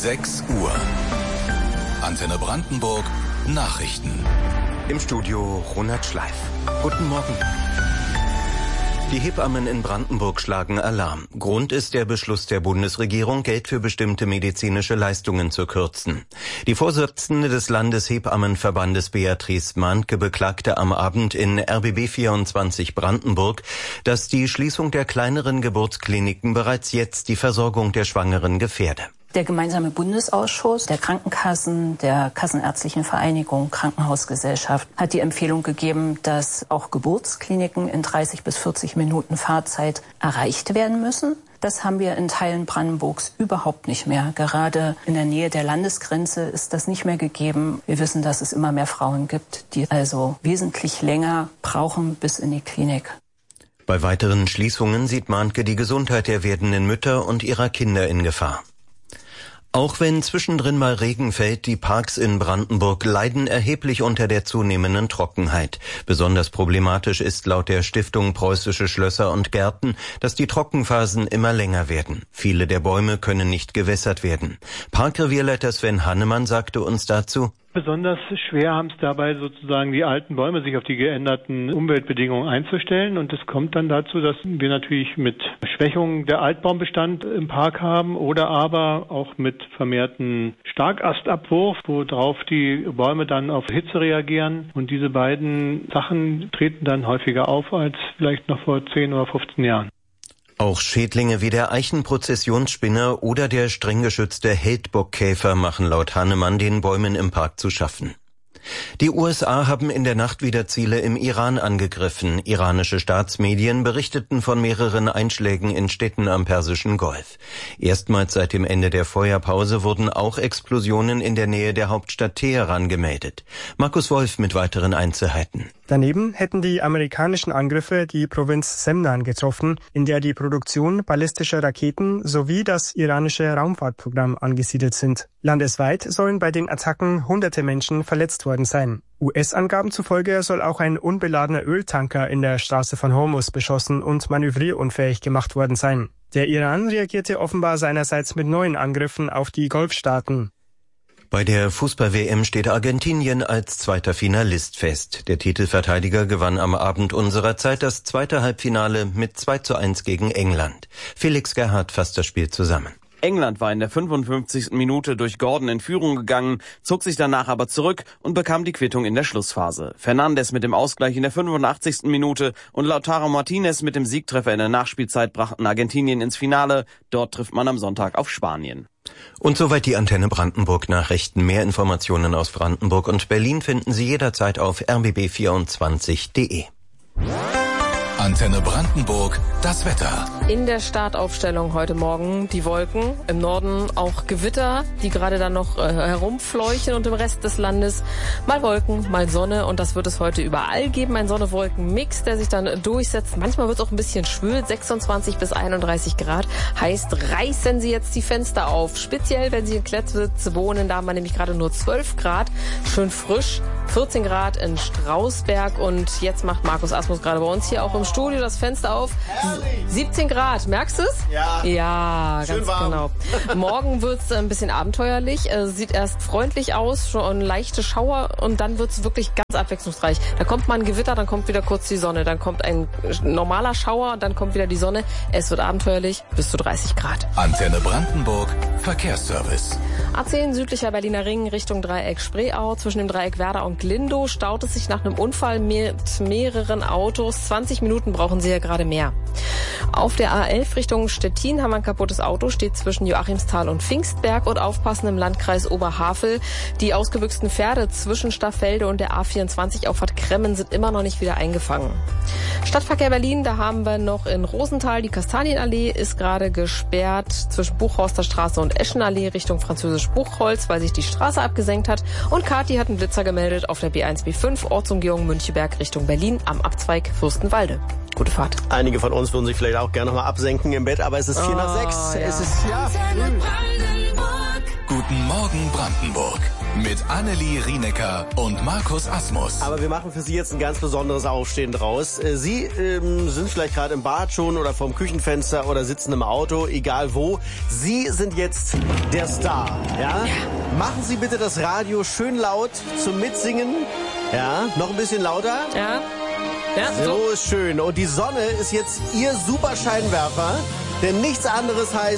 6 Uhr. Antenne Brandenburg Nachrichten. Im Studio Ronald Schleif. Guten Morgen. Die Hebammen in Brandenburg schlagen Alarm. Grund ist der Beschluss der Bundesregierung, Geld für bestimmte medizinische Leistungen zu kürzen. Die Vorsitzende des Landeshebammenverbandes Beatrice Mahntke beklagte am Abend in RBB 24 Brandenburg, dass die Schließung der kleineren Geburtskliniken bereits jetzt die Versorgung der Schwangeren gefährde. Der gemeinsame Bundesausschuss der Krankenkassen, der Kassenärztlichen Vereinigung, Krankenhausgesellschaft hat die Empfehlung gegeben, dass auch Geburtskliniken in 30 bis 40 Minuten Fahrzeit erreicht werden müssen. Das haben wir in Teilen Brandenburgs überhaupt nicht mehr. Gerade in der Nähe der Landesgrenze ist das nicht mehr gegeben. Wir wissen, dass es immer mehr Frauen gibt, die also wesentlich länger brauchen bis in die Klinik. Bei weiteren Schließungen sieht Mahntke die Gesundheit der werdenden Mütter und ihrer Kinder in Gefahr. Auch wenn zwischendrin mal Regen fällt, die Parks in Brandenburg leiden erheblich unter der zunehmenden Trockenheit. Besonders problematisch ist laut der Stiftung Preußische Schlösser und Gärten, dass die Trockenphasen immer länger werden. Viele der Bäume können nicht gewässert werden. Parkrevierleiter Sven Hannemann sagte uns dazu: Besonders schwer haben es dabei sozusagen die alten Bäume, sich auf die geänderten Umweltbedingungen einzustellen. Und es kommt dann dazu, dass wir natürlich mit Schwächung der Altbaumbestand im Park haben oder aber auch mit vermehrten Starkastabwurf, worauf die Bäume dann auf Hitze reagieren. Und diese beiden Sachen treten dann häufiger auf als vielleicht noch vor 10 oder 15 Jahren. Auch Schädlinge wie der Eichenprozessionsspinner oder der streng geschützte Heldbockkäfer machen laut Hannemann den Bäumen im Park zu schaffen. Die USA haben in der Nacht wieder Ziele im Iran angegriffen. Iranische Staatsmedien berichteten von mehreren Einschlägen in Städten am Persischen Golf. Erstmals seit dem Ende der Feuerpause wurden auch Explosionen in der Nähe der Hauptstadt Teheran gemeldet. Markus Wolf mit weiteren Einzelheiten. Daneben hätten die amerikanischen Angriffe die Provinz Semnan getroffen, in der die Produktion ballistischer Raketen sowie das iranische Raumfahrtprogramm angesiedelt sind. Landesweit sollen bei den Attacken hunderte Menschen verletzt worden sein. US-Angaben zufolge soll auch ein unbeladener Öltanker in der Straße von Hormuz beschossen und manövrierunfähig gemacht worden sein. Der Iran reagierte offenbar seinerseits mit neuen Angriffen auf die Golfstaaten. Bei der Fußball-WM steht Argentinien als zweiter Finalist fest. Der Titelverteidiger gewann am Abend unserer Zeit das zweite Halbfinale mit 2:1 gegen England. Felix Gerhardt fasst das Spiel zusammen. England war in der 55. Minute durch Gordon in Führung gegangen, zog sich danach aber zurück und bekam die Quittung in der Schlussphase. Fernandes mit dem Ausgleich in der 85. Minute und Lautaro Martinez mit dem Siegtreffer in der Nachspielzeit brachten Argentinien ins Finale. Dort trifft man am Sonntag auf Spanien. Und soweit die Antenne Brandenburg Nachrichten. Mehr Informationen aus Brandenburg und Berlin finden Sie jederzeit auf rbb24.de. Antenne Brandenburg, das Wetter. In der Startaufstellung heute Morgen die Wolken, im Norden auch Gewitter, die gerade dann noch herumfleuchen und im Rest des Landes mal Wolken, mal Sonne und das wird es heute überall geben. Ein Sonne-Wolken-Mix, der sich dann durchsetzt. Manchmal wird es auch ein bisschen schwül, 26 bis 31 Grad. Heißt, reißen Sie jetzt die Fenster auf. Speziell, wenn Sie in Klettwitz wohnen, da haben wir nämlich gerade nur 12 Grad, schön frisch. 14 Grad in Strausberg und jetzt macht Markus Asmus gerade bei uns hier auch im Studio das Fenster auf. 17 Grad, merkst du es? Ja. Ja, ganz genau. Morgen wird's ein bisschen abenteuerlich, sieht erst freundlich aus, schon leichte Schauer und dann wird's wirklich ganz abwechslungsreich. Da kommt mal ein Gewitter, dann kommt wieder kurz die Sonne, dann kommt ein normaler Schauer und dann kommt wieder die Sonne. Es wird abenteuerlich, bis zu 30 Grad. Antenne Brandenburg, Verkehrsservice. A10 südlicher Berliner Ring Richtung Dreieck Spreeau. Zwischen dem Dreieck Werder und Glindow staut es sich nach einem Unfall mit mehreren Autos. 20 Minuten brauchen Sie ja gerade mehr. Auf der A11 Richtung Stettin haben wir ein kaputtes Auto, steht zwischen Joachimsthal und Pfingstberg und aufpassen im Landkreis Oberhavel. Die ausgebüxten Pferde zwischen Staffelde und der A24 Auffahrt Kremmen sind immer noch nicht wieder eingefangen. Stadtverkehr Berlin, da haben wir noch in Rosenthal die Kastanienallee ist gerade gesperrt zwischen Buchhorster Straße und Eschenallee Richtung Französisch Buchholz, weil sich die Straße abgesenkt hat. Und Kathi hat einen Blitzer gemeldet auf der B1 B5 Ortsumgehung Müncheberg Richtung Berlin am Abzweig Fürstenwalde. Gute Fahrt. Einige von uns würden sich vielleicht auch gerne noch mal absenken im Bett, aber es ist 5:45. Es ist ja früh. Guten Morgen Brandenburg. Mit Annelie Rienecker und Markus Asmus. Aber wir machen für Sie jetzt ein ganz besonderes Aufstehen draus. Sie sind vielleicht gerade im Bad schon oder vorm Küchenfenster oder sitzen im Auto, egal wo. Sie sind jetzt der Star, ja? Machen Sie bitte das Radio schön laut zum Mitsingen. Ja, noch ein bisschen lauter. Ja. So ist schön. Und die Sonne ist jetzt Ihr Superscheinwerfer, denn nichts anderes heißt